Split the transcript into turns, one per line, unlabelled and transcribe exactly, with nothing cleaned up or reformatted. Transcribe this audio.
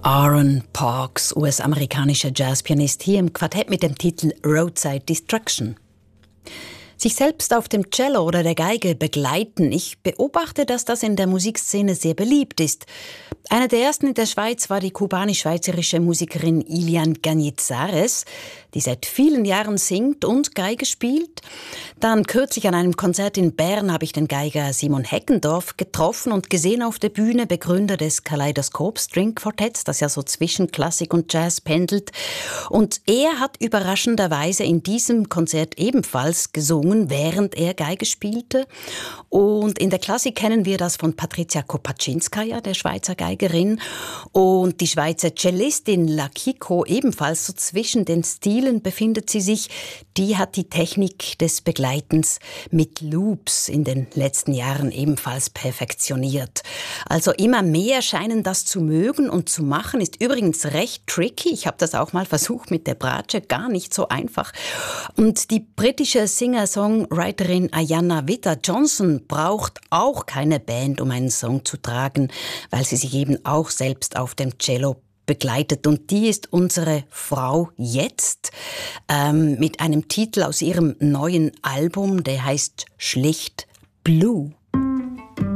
Aaron Parks, U S-amerikanischer Jazzpianist, hier im Quartett mit dem Titel Roadside Destruction. Sich selbst auf dem Cello oder der Geige begleiten. Ich beobachte, dass das in der Musikszene sehr beliebt ist. Eine der ersten in der Schweiz war die kubanisch-schweizerische Musikerin Ilian Cañizares, die seit vielen Jahren singt und Geige spielt. Dann kürzlich an einem Konzert in Bern habe ich den Geiger Simon Heckendorf getroffen und gesehen auf der Bühne, Begründer des Kaleidoskop String Quartetts, das ja so zwischen Klassik und Jazz pendelt. Und er hat überraschenderweise in diesem Konzert ebenfalls gesungen, während er Geige spielte. Und in der Klassik kennen wir das von Patricia Kopaczynskaja, der Schweizer Geigerin. Und die Schweizer Cellistin Lakiko, ebenfalls so zwischen den Stilen befindet sie sich. Die hat die Technik des Begleitens mit Loops in den letzten Jahren ebenfalls perfektioniert. Also immer mehr scheinen das zu mögen und zu machen. Ist übrigens recht tricky. Ich habe das auch mal versucht mit der Bratsche, gar nicht so einfach. Und die britische Singer-Songwriterin Ayanna Witter-Johnson braucht auch keine Band, um einen Song zu tragen, weil sie sich eben auch selbst auf dem Cello begleitet. Und die ist unsere Frau jetzt ähm, mit einem Titel aus ihrem neuen Album, der heißt schlicht Blue.